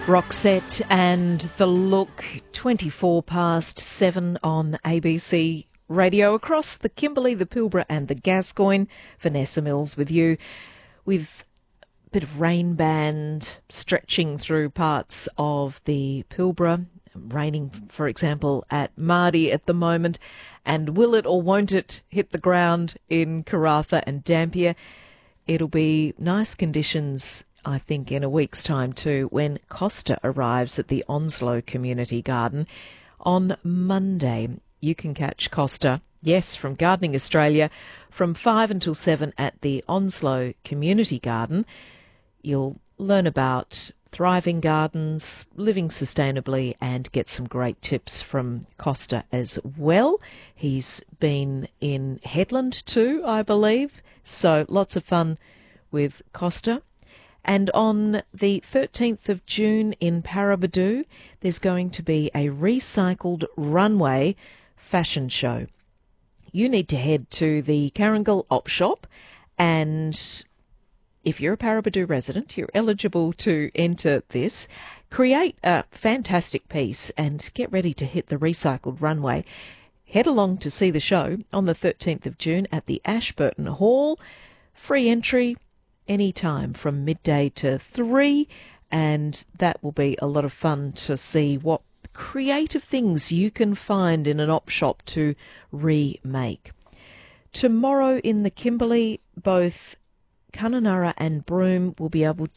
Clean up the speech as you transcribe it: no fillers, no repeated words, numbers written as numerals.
Roxette and The Look, 24 past 7 on ABC Radio across the Kimberley, the Pilbara and the Gascoyne. Vanessa Mills with you with a bit of rain band stretching through parts of the Pilbara. Raining, for example, at Mardi at the moment. And will it or won't it hit the ground in Karratha and Dampier? It'll be nice conditions, I think, in a week's time too, when Costa arrives at the Onslow Community Garden on Monday. You can catch Costa, yes, from Gardening Australia, from 5 until 7 at the Onslow Community Garden. You'll learn about thriving gardens, living sustainably, and get some great tips from Costa as well. He's been in Headland too, I believe, so lots of fun with Costa. And on the 13th of June in Paraburdoo, there's going to be a recycled runway fashion show. You need to head to the Caringal Op Shop, and if you're a Paraburdoo resident, you're eligible to enter this. Create a fantastic piece and get ready to hit the recycled runway. Head along to see the show on the 13th of June at the Ashburton Hall. Free entry any time from midday to 3, and that will be a lot of fun to see what creative things you can find in an op shop to remake. Tomorrow in the Kimberley, both Kununurra and Broome will be able